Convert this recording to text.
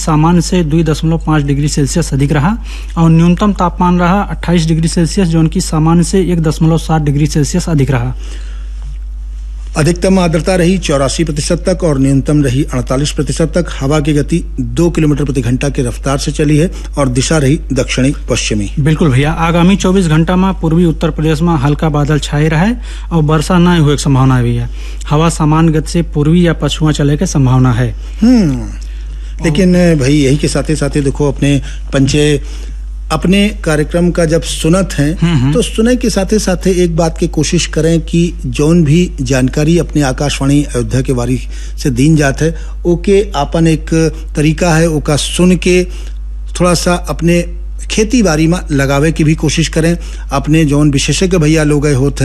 सामान्य से 2.5 degree Celsius अधिक रहा और न्यूनतम तापमान रहा 28 डिग्री सेल्सियस, जो कि सामान्य से 1.7 डिग्री सेल्सियस अधिक रहा। अधिकतम आर्द्रता रही 84% तक और न्यूनतम रही 48% तक। हवा की गति 2 किलोमीटर प्रति घंटा की रफ्तार से चली है और दिशा रही दक्षिणी पश्चिमी। बिल्कुल भैया, आगामी 24 घंटा में पूर्वी उत्तर प्रदेश में हल्का बादल छाए रहे और वर्षा न हुए की संभावना भी है। हवा सामान्य गति से पूर्वी या पश्चिमा चले की संभावना है। लेकिन भाई यही के साथ साथ देखो पंचे अपने कार्यक्रम का जब सुनत हैं तो सुने के साथ एक बात की कोशिश करें कि जौन भी जानकारी अपने आकाशवाणी अयोध्या के बारी से दीन जात है ओके आपन एक तरीका है ओका सुन के थोड़ा सा अपने खेती बाड़ी में लगावे की भी कोशिश करें। अपने जौन विशेषज्ञ भैया लोग होते हैं